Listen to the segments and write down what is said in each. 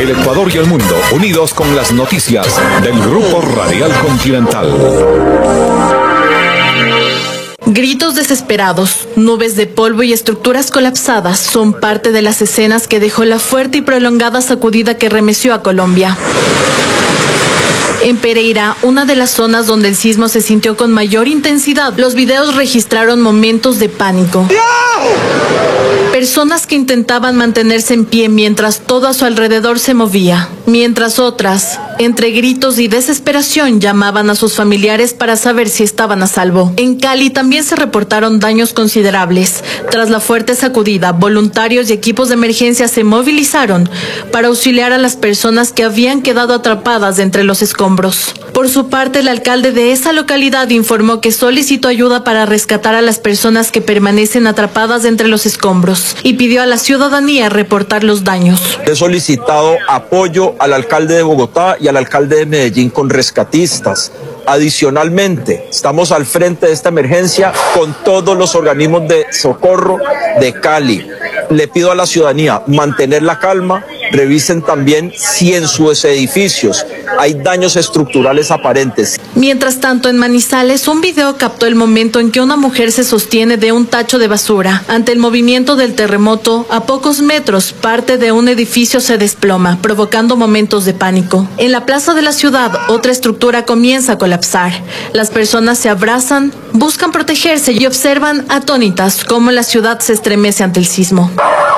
El Ecuador y el mundo, unidos con las noticias del Grupo Radial Continental. Gritos desesperados, nubes de polvo y estructuras colapsadas son parte de las escenas que dejó la fuerte y prolongada sacudida que remeció a Colombia. En Pereira, una de las zonas donde el sismo se sintió con mayor intensidad, los videos registraron momentos de pánico. Personas que intentaban mantenerse en pie mientras todo a su alrededor se movía, mientras otras, entre gritos y desesperación, llamaban a sus familiares para saber si estaban a salvo. En Cali también se reportaron daños considerables. Tras la fuerte sacudida, voluntarios y equipos de emergencia se movilizaron para auxiliar a las personas que habían quedado atrapadas entre los escombros. Por su parte, el alcalde de esa localidad informó que solicitó ayuda para rescatar a las personas que permanecen atrapadas entre los escombros y pidió a la ciudadanía reportar los daños. He solicitado apoyo al alcalde de Bogotá y al alcalde de Medellín con rescatistas. Adicionalmente, estamos al frente de esta emergencia con todos los organismos de socorro de Cali. Le pido a la ciudadanía mantener la calma, revisen también si en sus edificios hay daños estructurales aparentes. Mientras tanto, en Manizales, un video captó el momento en que una mujer se sostiene de un tacho de basura. Ante el movimiento del terremoto, a pocos metros, parte de un edificio se desploma, provocando momentos de pánico. En la plaza de la ciudad, otra estructura comienza a colapsar. Las personas se abrazan, buscan protegerse y observan atónitas cómo la ciudad se estremece ante el sismo.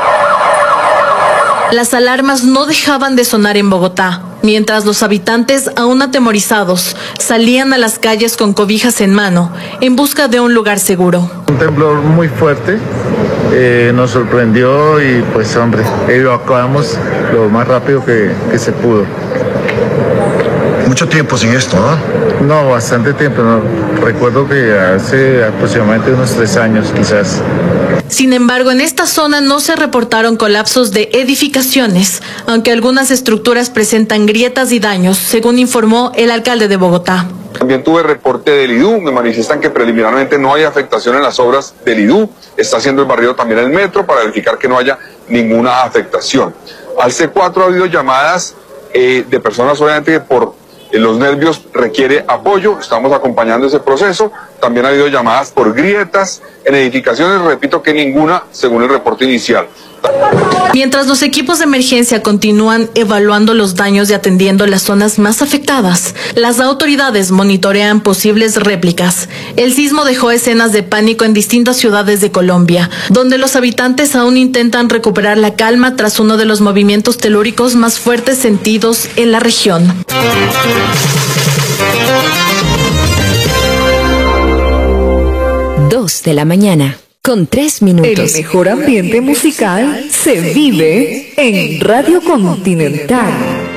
Las alarmas no dejaban de sonar en Bogotá, mientras los habitantes, aún atemorizados, salían a las calles con cobijas en mano, en busca de un lugar seguro. Un temblor muy fuerte, nos sorprendió y pues hombre, evacuamos lo más rápido que se pudo. Mucho tiempo sin esto, ¿no? No, bastante tiempo, no. Recuerdo que hace aproximadamente unos 3 años quizás. Sin embargo, en esta zona no se reportaron colapsos de edificaciones, aunque algunas estructuras presentan grietas y daños, según informó el alcalde de Bogotá. También tuve reporte del IDU, me manifiestan que preliminarmente no hay afectación en las obras del IDU, está haciendo el barrido también el metro para verificar que no haya ninguna afectación. Al C4 ha habido llamadas de personas obviamente que por los nervios requiere apoyo, estamos acompañando ese proceso. También ha habido llamadas por grietas en edificaciones, repito que ninguna según el reporte inicial. Mientras los equipos de emergencia continúan evaluando los daños y atendiendo las zonas más afectadas, las autoridades monitorean posibles réplicas. El sismo dejó escenas de pánico en distintas ciudades de Colombia, donde los habitantes aún intentan recuperar la calma tras uno de los movimientos telúricos más fuertes sentidos en la región. 2 de la mañana, con 3 minutos. El mejor ambiente musical se vive en Radio Continental.